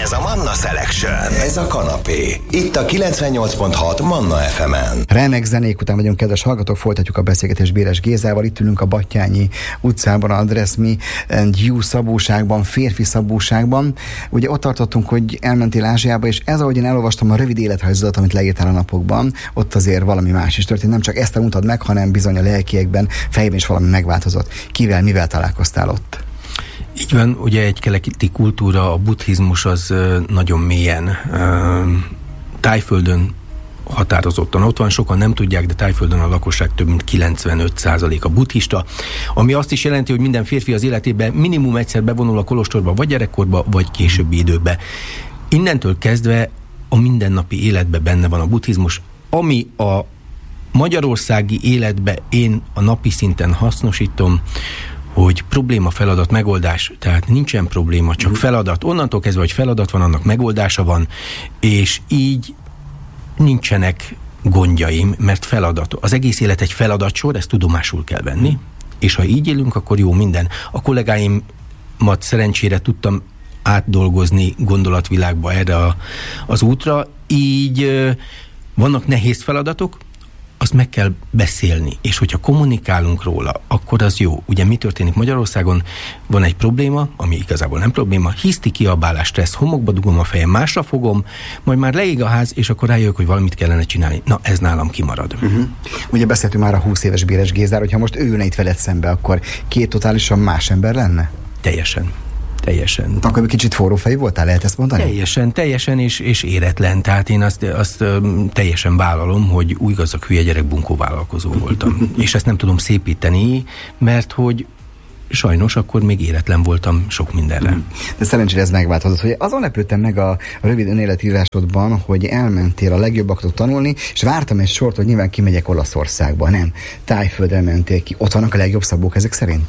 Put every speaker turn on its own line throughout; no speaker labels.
Ez a Manna Selection. Ez a kanapé. Itt a 98.6 Manna FM-en.
Remek zenék után vagyunk, kedves hallgatók, folytatjuk a beszélgetést Béres Gézával. Itt ülünk a Batthyány utcában, a Dress Me and You szabóságban, férfi szabóságban. Ugye ott tartottunk, hogy elmentél Ázsiába, és ez, ahogy én elolvastam a rövid életrajzodat, amit leírtál a napokban, ott azért valami más is történt. Nem csak ezt mutatod meg, hanem bizony a lelkiekben, fejben is valami megváltozott. Kivel, mivel találkoztál ott?
Így van, ugye egy keleti kultúra, a buddhizmus az nagyon mélyen Tájföldön határozottan ott van, sokan nem tudják, de Tájföldön a lakosság több mint 95%-a buddhista, ami azt is jelenti, hogy minden férfi az életében minimum egyszer bevonul a kolostorba, vagy gyerekkorba, vagy későbbi időbe. Innentől kezdve a mindennapi életben benne van a buddhizmus, ami a magyarországi életbe én a napi szinten hasznosítom, hogy probléma, feladat, megoldás, tehát nincsen probléma, csak feladat. Onnantól kezdve, hogy feladat van, annak megoldása van, és így nincsenek gondjaim, mert feladat. Az egész élet egy feladatsor, ezt tudomásul kell venni, és ha így élünk, akkor jó minden. A kollégáimat szerencsére tudtam átdolgozni gondolatvilágba erre az útra, így vannak nehéz feladatok, azt meg kell beszélni, és hogyha kommunikálunk róla, akkor az jó. Ugye mi történik Magyarországon? Van egy probléma, ami igazából nem probléma, hiszti, kiabálás, stressz, homokba dugom a fejem, másra fogom, majd már leég a ház, és akkor rájövök, hogy valamit kellene csinálni. Na, ez nálam kimarad.
Ugye beszéltünk már a 20 éves Béres Gézáról, hogyha most ő ülne itt veled szembe, akkor két totálisan más ember lenne?
Teljesen.
Akkor kicsit forrófejű voltál, lehet ezt mondani?
Teljesen és éretlen. Tehát én azt teljesen vállalom, hogy új gazdag hülye gyerek bunkó vállalkozó voltam. És ezt nem tudom szépíteni, mert hogy sajnos akkor még éretlen voltam sok mindenre.
De szerencsére ez megváltozott. Hogy azon lepődtem meg a rövid önéletírásodban, hogy elmentél a legjobbaktól tanulni, és vártam egy sort, hogy nyilván kimegyek Olaszországba. Nem, Tájföldre mentél ki. Ott vannak a legjobb szabók ezek szerint?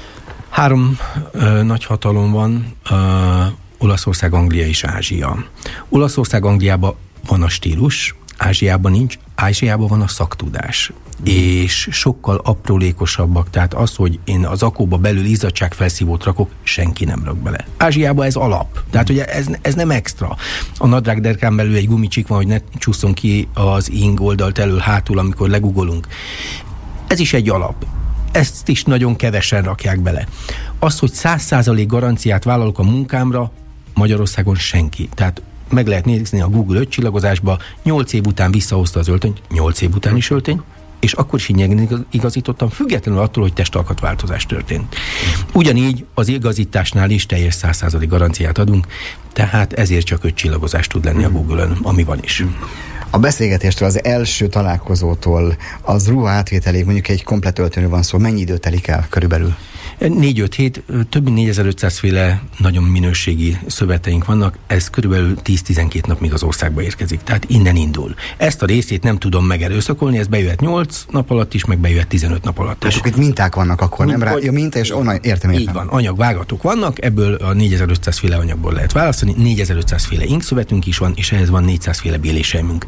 3 nagy hatalom van, Olaszország, Anglia és Ázsia. Olaszország, Angliában van a stílus, Ázsiában nincs, Ázsiában van a szaktudás. És sokkal aprólékosabbak, tehát az, hogy én az akóba belül izzadságfelszívót rakok, senki nem rak bele. Ázsiában ez alap, tehát ugye ez nem extra. A nadrágderkán belül egy gumicsik van, hogy ne csúszson ki az ing oldalt elől hátul, amikor legugolunk. Ez is egy alap. Ezt is nagyon kevesen rakják bele. Az, hogy 100% garanciát vállalok a munkámra, Magyarországon senki. Tehát meg lehet nézni a Google 5 csillagozásba, 8 év után visszahozta az öltönyt, 8 év után is öltöny, és akkor is így igazítottam, függetlenül attól, hogy testalkatváltozás történt. Ugyanígy az igazításnál is teljes 100% garanciát adunk, tehát ezért csak 5 csillagozás tud lenni a Google-ön, ami van is.
A beszélgetéstől, az első találkozótól az ruha átvételéig, mondjuk egy komplett öltönyről van szó, mennyi idő telik el körülbelül?
4-5 hét, több mint 4500 féle nagyon minőségi szöveteink vannak, ez körülbelül 10-12 nap még az országba érkezik, tehát innen indul. Ezt a részét nem tudom megerőszakolni, ez bejöhet 8 nap alatt is, meg bejöhet 15 nap alatt is.
Akkor itt minták vannak akkor, nem rá? Ja, minta, és onnan értem.
Így van, anyagvágatok vannak, ebből a 4500 féle anyagból lehet választani, 4500 féle inkszövetünk is van, és ehhez van 400 féle béléselmünk.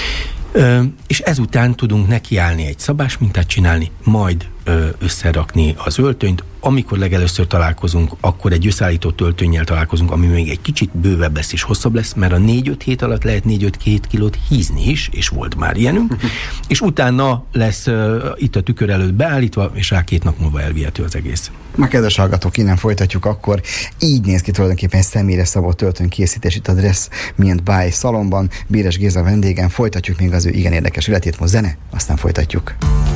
És ezután tudunk nekiállni egy szabásmintát csinálni, majd összerakni az öltönyt. Amikor legelőször találkozunk, akkor egy összeállított öltönnyel találkozunk, ami még egy kicsit bővebb lesz és hosszabb lesz, mert a 4-5 hét alatt lehet 4-5 kilót hízni is, és volt már ilyenünk, és utána lesz itt a tükör előtt beállítva, és rá 2 nap múlva elvihető az egész.
Na, kedves hallgatók, innen folytatjuk akkor. Így néz ki tulajdonképpen egy személyre szabott öltönykészítés itt a Dress Me and Buy szalonban. Béres Géza vendégen, folytatjuk még az ő igen érdekes életét, most zene, aztán folytatjuk.